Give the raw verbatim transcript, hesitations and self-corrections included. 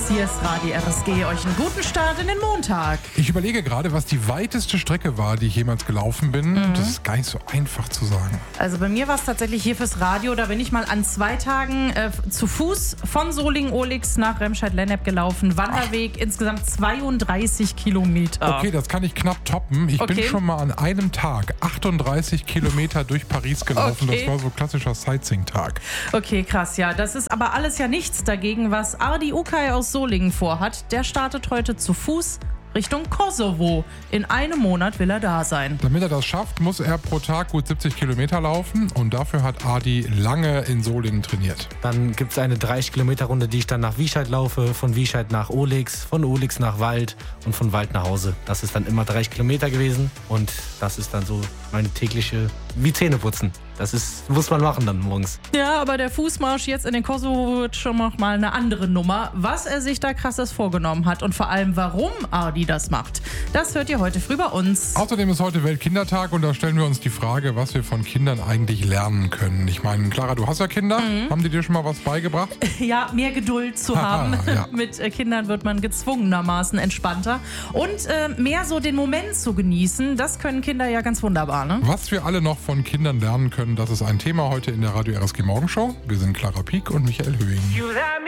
Hier ist Radio R S G. Euch einen guten Start in den Montag. Ich überlege gerade, was die weiteste Strecke war, die ich jemals gelaufen bin. Mhm. Das ist gar nicht so einfach zu sagen. Also bei mir war es tatsächlich hier fürs Radio. Da bin ich mal an zwei Tagen äh, zu Fuß von Solingen-Ohlix nach Remscheid-Lennep gelaufen. Wanderweg, Ach. insgesamt zweiunddreißig Kilometer. Okay, das kann ich knapp toppen. Ich okay. bin schon mal an einem Tag achtunddreißig Kilometer durch Paris gelaufen. Okay. Das war so klassischer Sightseeing-Tag. Okay, krass, ja. Das ist aber alles ja nichts dagegen, was Ardi Ukay aus Solingen vorhat. Der startet heute zu Fuß Richtung Kosovo. In einem Monat will er da sein. Damit er das schafft, muss er pro Tag gut siebzig Kilometer laufen und dafür hat Ardi lange in Solingen trainiert. Dann gibt es eine dreißig Kilometer Runde, die ich dann nach Wiescheid laufe, von Wiescheid nach Ohlix, von Ohlix nach Wald und von Wald nach Hause. Das ist dann immer dreißig Kilometer gewesen und das ist dann so meine tägliche, wie Zähneputzen. Das ist, muss man machen dann morgens. Ja, aber der Fußmarsch jetzt in den Kosovo wird schon noch mal eine andere Nummer. Was er sich da krasses vorgenommen hat und vor allem, warum Ardi das macht, das hört ihr heute früh bei uns. Außerdem ist heute Weltkindertag und da stellen wir uns die Frage, was wir von Kindern eigentlich lernen können. Ich meine, Clara, du hast ja Kinder. Mhm. Haben die dir schon mal was beigebracht? Ja, mehr Geduld zu haben. Ja. Mit äh, Kindern wird man gezwungenermaßen entspannter. Und äh, mehr so den Moment zu genießen, das können Kinder ja ganz wunderbar, ne? Was wir alle noch von Kindern lernen können, das ist ein Thema heute in der Radio R S G Morgenshow. Wir sind Clara Pieck und Michael Höhing.